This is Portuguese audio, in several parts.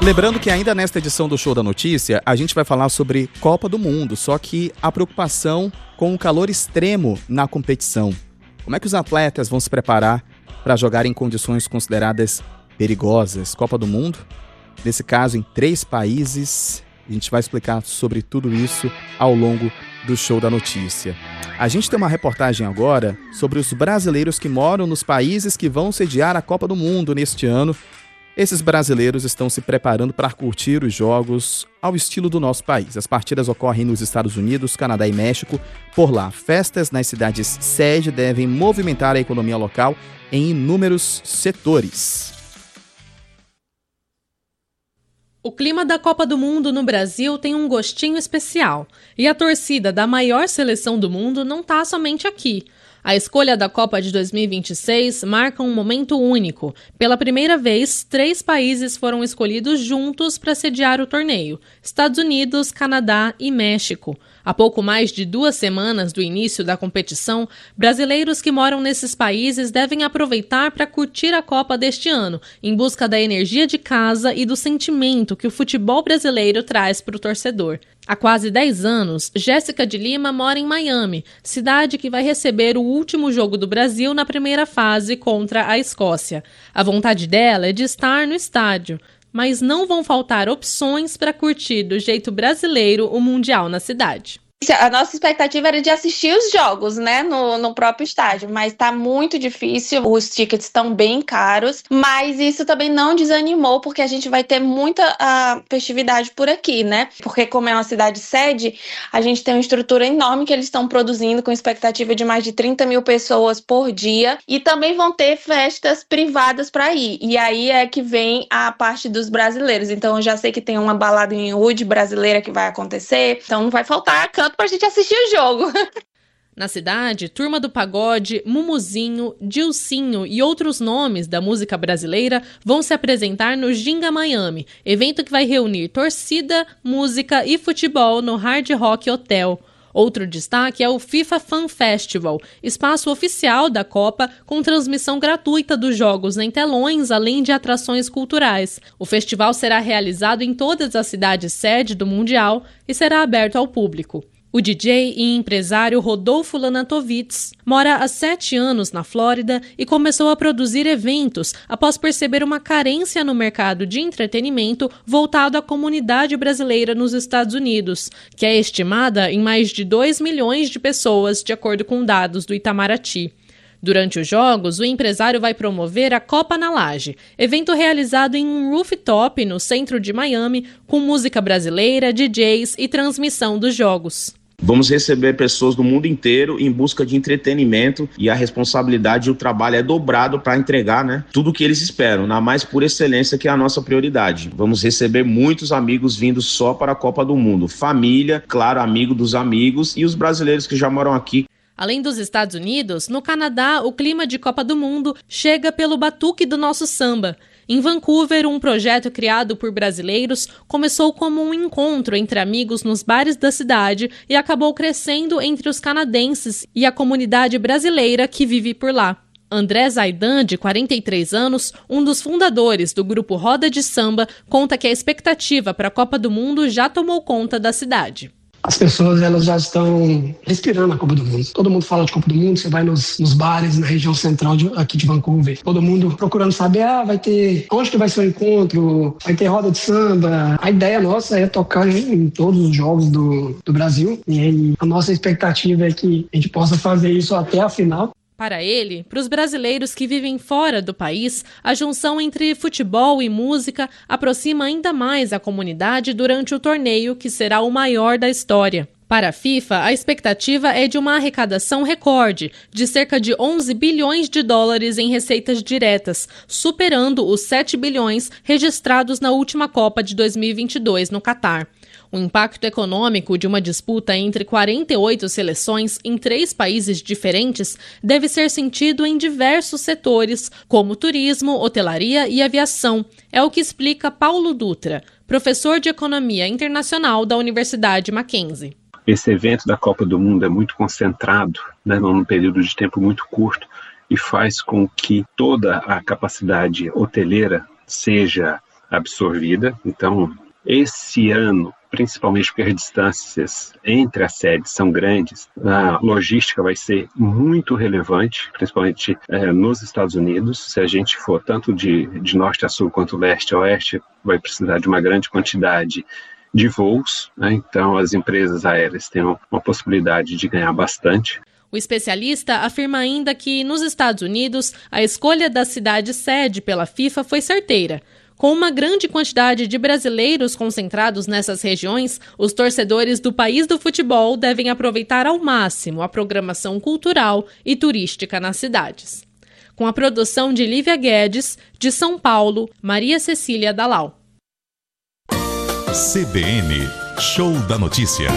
Lembrando que ainda nesta edição do Show da Notícia, a gente vai falar sobre Copa do Mundo, só que a preocupação com o calor extremo na competição. Como é que os atletas vão se preparar para jogar em condições consideradas perigosas? Copa do Mundo, nesse caso em 3 países. A gente vai explicar sobre tudo isso ao longo do Show da Notícia. A gente tem uma reportagem agora sobre os brasileiros que moram nos países que vão sediar a Copa do Mundo neste ano. Esses brasileiros estão se preparando para curtir os jogos ao estilo do nosso país. As partidas ocorrem nos Estados Unidos, Canadá e México. Por lá, festas nas cidades sede devem movimentar a economia local em inúmeros setores. O clima da Copa do Mundo no Brasil tem um gostinho especial. E a torcida da maior seleção do mundo não está somente aqui. A escolha da Copa de 2026 marca um momento único. Pela primeira vez, 3 países foram escolhidos juntos para sediar o torneio: Estados Unidos, Canadá e México. Há pouco mais de 2 semanas do início da competição, brasileiros que moram nesses países devem aproveitar para curtir a Copa deste ano, em busca da energia de casa e do sentimento que o futebol brasileiro traz para o torcedor. Há quase 10 anos, Jéssica de Lima mora em Miami, cidade que vai receber o último jogo do Brasil na primeira fase contra a Escócia. A vontade dela é de estar no estádio, mas não vão faltar opções para curtir do jeito brasileiro o Mundial na cidade. A nossa expectativa era de assistir os jogos, né, no próprio estádio, mas tá muito difícil, os tickets estão bem caros, mas isso também não desanimou, porque a gente vai ter muita festividade por aqui, né, porque como é uma cidade sede, a gente tem uma estrutura enorme que eles estão produzindo com expectativa de mais de 30 mil pessoas por dia, e também vão ter festas privadas para ir, e aí é que vem a parte dos brasileiros. Então eu já sei que tem uma balada em Wood brasileira que vai acontecer, então não vai faltar canto pra gente assistir o jogo. Na cidade, Turma do Pagode, Mumuzinho, Dilcinho e outros nomes da música brasileira vão se apresentar no Ginga Miami, evento que vai reunir torcida, música e futebol no Hard Rock Hotel. Outro destaque é o FIFA Fan Festival, espaço oficial da Copa com transmissão gratuita dos jogos em telões, além de atrações culturais. O festival será realizado em todas as cidades sede do Mundial e será aberto ao público. O DJ e empresário Rodolfo Lanatovitz mora há 7 anos na Flórida e começou a produzir eventos após perceber uma carência no mercado de entretenimento voltado à comunidade brasileira nos Estados Unidos, que é estimada em mais de 2 milhões de pessoas, de acordo com dados do Itamaraty. Durante os jogos, o empresário vai promover a Copa na Laje, evento realizado em um rooftop no centro de Miami, com música brasileira, DJs e transmissão dos jogos. Vamos receber pessoas do mundo inteiro em busca de entretenimento e a responsabilidade e o trabalho é dobrado para entregar, né, tudo o que eles esperam, na mais pura excelência que é a nossa prioridade. Vamos receber muitos amigos vindo só para a Copa do Mundo, família, claro, amigo dos amigos e os brasileiros que já moram aqui. Além dos Estados Unidos, no Canadá, o clima de Copa do Mundo chega pelo batuque do nosso samba. Em Vancouver, um projeto criado por brasileiros começou como um encontro entre amigos nos bares da cidade e acabou crescendo entre os canadenses e a comunidade brasileira que vive por lá. André Zaidan, de 43 anos, um dos fundadores do grupo Roda de Samba, conta que a expectativa para a Copa do Mundo já tomou conta da cidade. As pessoas elas já estão respirando a Copa do Mundo. Todo mundo fala de Copa do Mundo, você vai nos bares na região central aqui de Vancouver. Todo mundo procurando saber, vai ter, onde que vai ser o encontro, vai ter roda de samba. A ideia nossa é tocar em todos os jogos do Brasil. E aí, a nossa expectativa é que a gente possa fazer isso até a final. Para ele, para os brasileiros que vivem fora do país, a junção entre futebol e música aproxima ainda mais a comunidade durante o torneio, que será o maior da história. Para a FIFA, a expectativa é de uma arrecadação recorde, de cerca de 11 bilhões de dólares em receitas diretas, superando os 7 bilhões registrados na última Copa de 2022 no Catar. O impacto econômico de uma disputa entre 48 seleções em 3 países diferentes deve ser sentido em diversos setores, como turismo, hotelaria e aviação. É o que explica Paulo Dutra, professor de Economia Internacional da Universidade Mackenzie. Esse evento da Copa do Mundo é muito concentrado, num período de tempo muito curto, e faz com que toda a capacidade hoteleira seja absorvida. Então, esse ano, principalmente porque as distâncias entre as sedes são grandes, a logística vai ser muito relevante, principalmente nos Estados Unidos. Se a gente for tanto de norte a sul quanto leste a oeste, vai precisar de uma grande quantidade de voos, né? Então as empresas aéreas têm uma possibilidade de ganhar bastante. O especialista afirma ainda que, nos Estados Unidos, a escolha da cidade-sede pela FIFA foi certeira. Com uma grande quantidade de brasileiros concentrados nessas regiões, os torcedores do país do futebol devem aproveitar ao máximo a programação cultural e turística nas cidades. Com a produção de Lívia Guedes, de São Paulo, Maria Cecília Dalal. CBN, Show da Notícia.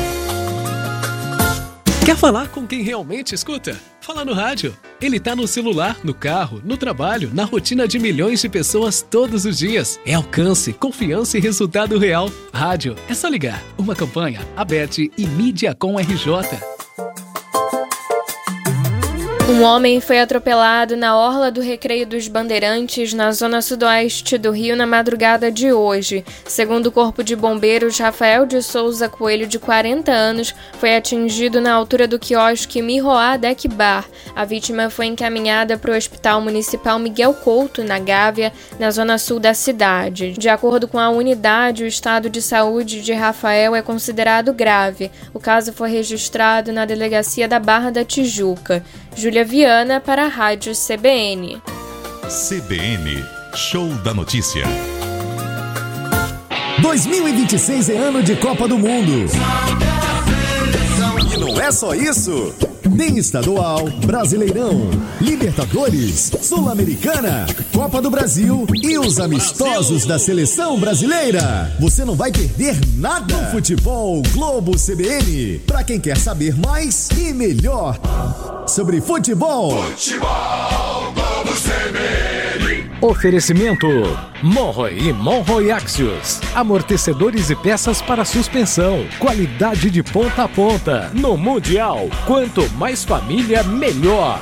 Quer falar com quem realmente escuta? Fala no rádio. Ele tá no celular, no carro, no trabalho, na rotina de milhões de pessoas todos os dias. É alcance, confiança e resultado real. Rádio, é só ligar. Uma campanha, Abete e Mídiacom RJ. Um homem foi atropelado na orla do Recreio dos Bandeirantes, na zona sudoeste do Rio, na madrugada de hoje. Segundo o Corpo de Bombeiros, Rafael de Souza Coelho, de 40 anos, foi atingido na altura do quiosque Miroá Deck Bar. A vítima foi encaminhada para o Hospital Municipal Miguel Couto, na Gávea, na zona sul da cidade. De acordo com a unidade, o estado de saúde de Rafael é considerado grave. O caso foi registrado na delegacia da Barra da Tijuca. Júlia Viana para a Rádio CBN. CBN, Show da Notícia. 2026 é ano de Copa do Mundo. E não é só isso. Tem estadual, Brasileirão, Libertadores, Sul-Americana, Copa do Brasil e os amistosos da Seleção Brasileira. Você não vai perder nada no Futebol Globo CBN. Para quem quer saber mais e melhor sobre futebol. Futebol Globo CBN. Oferecimento Monroe e Monroe Axios. Amortecedores e peças para suspensão. Qualidade de ponta a ponta. No Mundial, quanto mais família, melhor.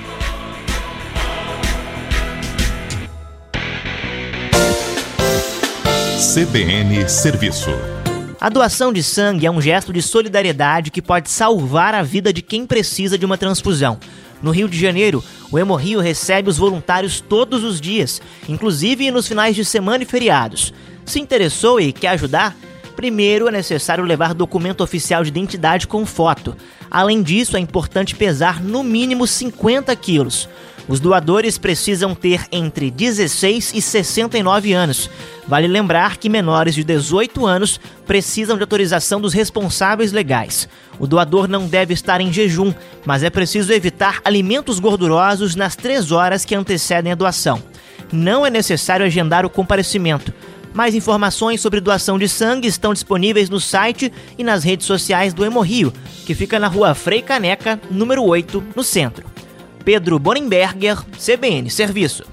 CBN Serviço. A doação de sangue é um gesto de solidariedade que pode salvar a vida de quem precisa de uma transfusão. No Rio de Janeiro, o Hemorrio recebe os voluntários todos os dias, inclusive nos finais de semana e feriados. Se interessou e quer ajudar? Primeiro, é necessário levar documento oficial de identidade com foto. Além disso, é importante pesar no mínimo 50 quilos. Os doadores precisam ter entre 16 e 69 anos. Vale lembrar que menores de 18 anos precisam de autorização dos responsáveis legais. O doador não deve estar em jejum, mas é preciso evitar alimentos gordurosos nas 3 horas que antecedem a doação. Não é necessário agendar o comparecimento. Mais informações sobre doação de sangue estão disponíveis no site e nas redes sociais do Hemorrio, que fica na rua Frei Caneca, número 8, no centro. Pedro Bonenberger, CBN Serviço.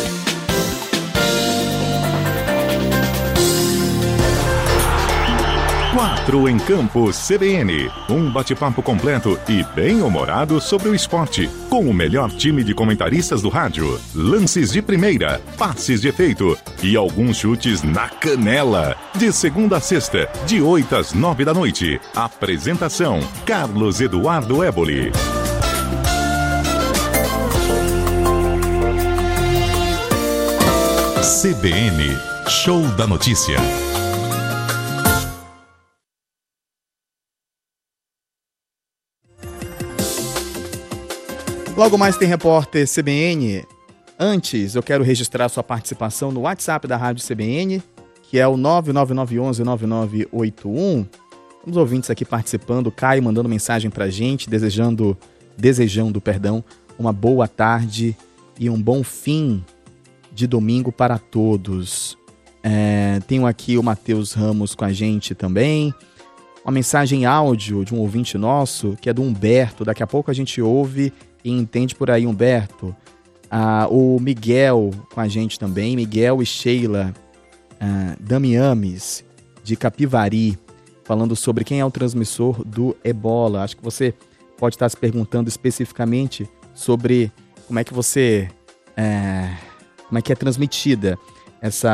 Quatro em Campo CBN. Um bate-papo completo e bem-humorado sobre o esporte. Com o melhor time de comentaristas do rádio. Lances de primeira, passes de efeito e alguns chutes na canela. De segunda a sexta, de 8 às 9 da noite. Apresentação: Carlos Eduardo Éboli. CBN, Show da Notícia. Logo mais tem repórter CBN. Antes, eu quero registrar sua participação no WhatsApp da Rádio CBN, que é o 99911-9981. Temos ouvintes aqui participando, Caio mandando mensagem pra gente, desejando uma boa tarde e um bom fim de domingo para todos. Tenho aqui o Matheus Ramos com a gente também. Uma mensagem áudio de um ouvinte nosso, que é do Humberto. Daqui a pouco a gente ouve e entende por aí, Humberto. O Miguel com a gente também. Miguel e Sheila Damiames, de Capivari, falando sobre quem é o transmissor do Ebola. Acho que você pode estar se perguntando especificamente sobre como é que é transmitida essa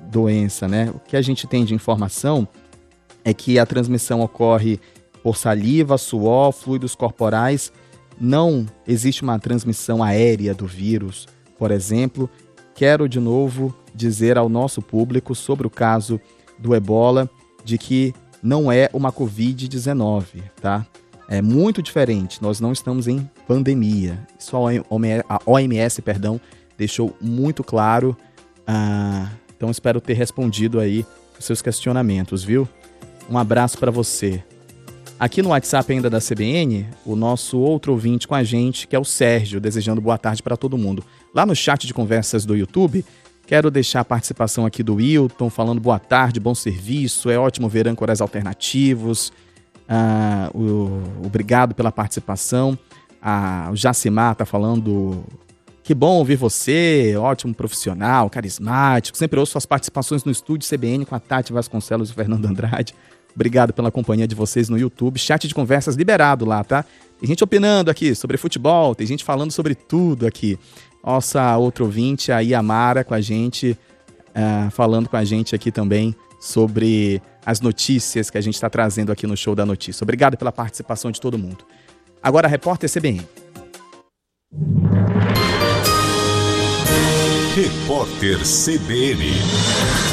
doença, né? O que a gente tem de informação é que a transmissão ocorre por saliva, suor, fluidos corporais. Não existe uma transmissão aérea do vírus, por exemplo. Quero de novo dizer ao nosso público sobre o caso do Ebola, de que não é uma Covid-19, tá? É muito diferente, nós não estamos em pandemia. Isso a OMS, deixou muito claro. Então espero ter respondido aí os seus questionamentos, viu? Um abraço para você. Aqui no WhatsApp ainda da CBN, o nosso outro ouvinte com a gente, que é o Sérgio, desejando boa tarde para todo mundo. Lá no chat de conversas do YouTube, quero deixar a participação aqui do Wilton, falando boa tarde, bom serviço, é ótimo ver âncoras alternativos. Obrigado pela participação. O Jacimar está falando, que bom ouvir você, ótimo profissional, carismático. Sempre ouço suas participações no estúdio CBN com a Tati Vasconcelos e o Fernando Andrade. Obrigado pela companhia de vocês no YouTube. Chat de conversas liberado lá, tá? Tem gente opinando aqui sobre futebol, tem gente falando sobre tudo aqui. Nossa outra ouvinte, a Iamara, com a gente, falando com a gente aqui também sobre as notícias que a gente está trazendo aqui no Show da Notícia. Obrigado pela participação de todo mundo. Agora, Repórter CBN. Repórter CBN.